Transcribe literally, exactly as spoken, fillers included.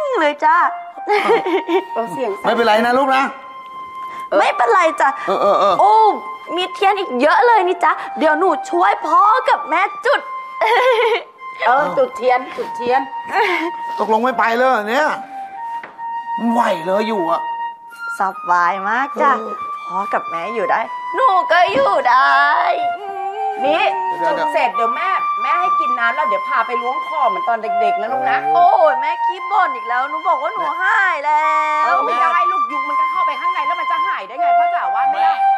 เลยจ้าเสียงไม่เป็นไรนะลูกนะไม่เป็นไรจ้ะเออเออเออโอ้มีเทียนอีกเยอะเลยนี่จ้ะเดี๋ยวหนูช่วยพ่อกับแม่จุดเออจุดเทียนจุดเทียนตกลงไม่ไปเลยเนี่ยไหวเลยอยู่อะสบายมากจ้ะพ่อกับแม่อยู่ได้หนูก็อยู่ได้นี่จุดเสร็จเดี๋ยวแม่แม่ให้กินน้ำแล้วเดี๋ยวพาไปล้วงคอเหมือนตอนเด็กๆนะลูกนะโอ้ยแม่ขี้บ่นอีกแล้วหนูบอกว่าหนูหายแล้วไม่ได้ลูกยุงมันก็เข้าไปข้างในแล้วมันจะหายได้ไงพ่อจ๋าว่าเนี่ย